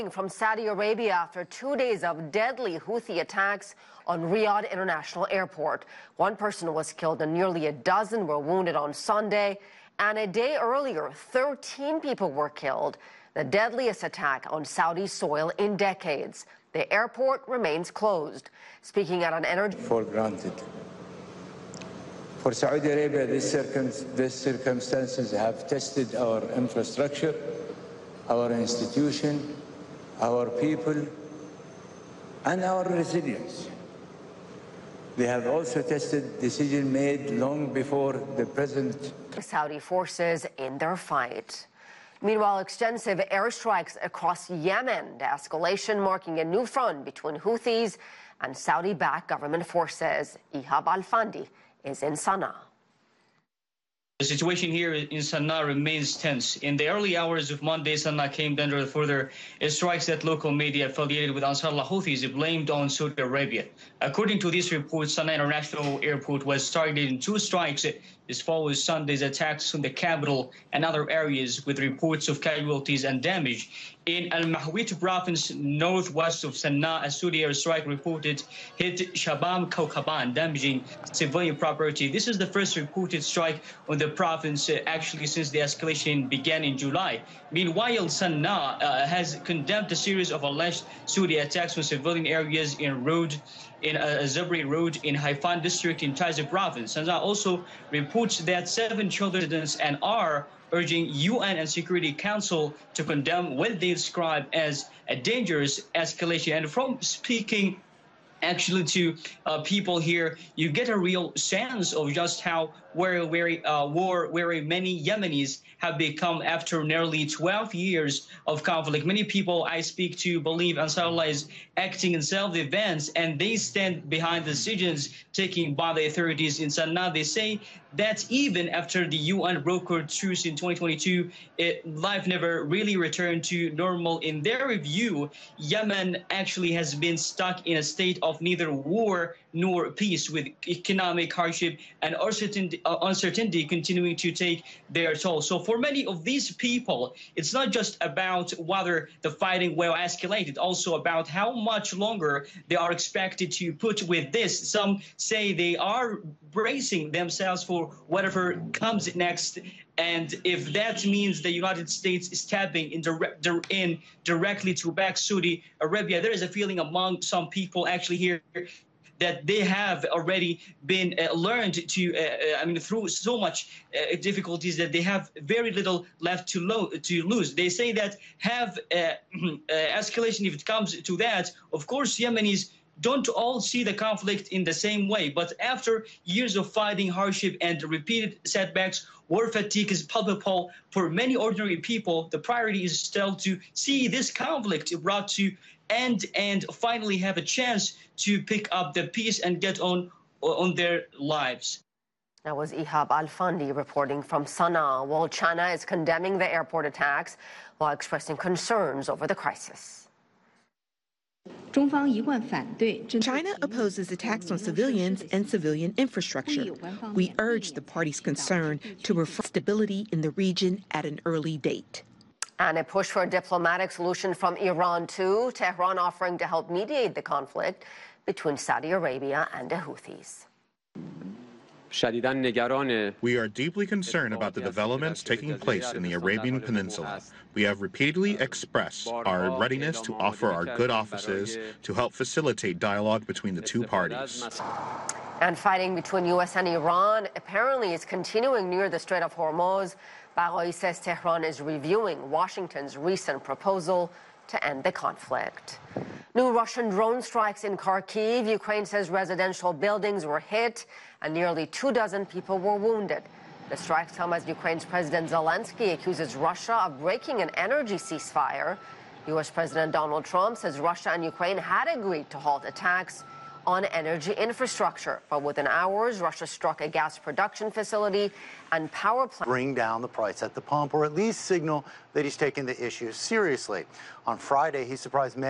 From Saudi Arabia after 2 days of deadly Houthi attacks on Riyadh International Airport. One person was killed and nearly a dozen were wounded on Sunday. And a day earlier, 13 people were killed. The deadliest attack on Saudi soil in decades. The airport remains closed. Speaking at an energy... For granted. For Saudi Arabia, these circumstances have tested our infrastructure, our institution, our people, and our resilience. They have also tested decisions made long before the present. Saudi forces in their fight. Meanwhile, extensive airstrikes across Yemen, the escalation marking a new front between Houthis and Saudi-backed government forces. Ihab Al-Fandi is in Sana'a. The situation here in Sana'a remains tense. In the early hours of Monday, Sana'a came under further strikes that local media affiliated with Ansarullah Houthis blamed on Saudi Arabia. According to these reports, Sana'a International Airport was targeted in 2 strikes. This follows Sunday's attacks on the capital and other areas with reports of casualties and damage. In Al-Mahwit province, northwest of Sana'a, a Saudi airstrike reported hit Shabam Kaukaban, damaging civilian property. This is the first reported strike on the province actually since the escalation began in July. Meanwhile, Sana'a has condemned a series of alleged Saudi attacks on civilian areas in Zabri Road in Haifan district in Taiz province. Sana'a also reports that 7 children and are urging UN and Security Council to condemn what they describe as a dangerous escalation. And from speaking actually to people here, you get a real sense of just how very many Yemenis have become after nearly 12 years of conflict. Many people I speak to believe Ansarullah is acting in self-defense, and they stand behind decisions taken by the authorities in Sana'a. They say that even after the UN brokered truce in 2022, life never really returned to normal. In their view, Yemen actually has been stuck in a state of neither war nor peace, with economic hardship and uncertainty continuing to take their toll. So for many of these people, it's not just about whether the fighting will escalate, it's also about how much longer they are expected to put with this. Some say they are bracing themselves for whatever comes next. And if that means the United States stepping in directly to back Saudi Arabia, there is a feeling among some people actually here that they have already been learned to, through so much difficulties that they have very little left to lose. They say that have escalation, if it comes to that, of course, Yemenis don't all see the conflict in the same way. But after years of fighting, hardship, and repeated setbacks, war fatigue is palpable for many ordinary people. The priority is still to see this conflict brought to end and finally have a chance to pick up the peace and get on their lives. That was Ihab Al-Fandi reporting from Sana'a. While China is condemning the airport attacks while expressing concerns over the crisis. China opposes attacks on civilians and civilian infrastructure. We urge the parties concerned to refer stability in the region at an early date. And a push for a diplomatic solution from Iran, too. Tehran offering to help mediate the conflict between Saudi Arabia and the Houthis. We are deeply concerned about the developments taking place in the Arabian Peninsula. We have repeatedly expressed our readiness to offer our good offices to help facilitate dialogue between the 2 parties. And fighting between U.S. and Iran apparently is continuing near the Strait of Hormuz. Baghouti says Tehran is reviewing Washington's recent proposal to end the conflict. New Russian drone strikes in Kharkiv. Ukraine says residential buildings were hit and nearly 24 people were wounded. The strikes come as Ukraine's President Zelensky accuses Russia of breaking an energy ceasefire. U.S. President Donald Trump says Russia and Ukraine had agreed to halt attacks on energy infrastructure. But within hours, Russia struck a gas production facility and power plant. Bring down the price at the pump, or at least signal that he's taking the issue seriously. On Friday, he surprised many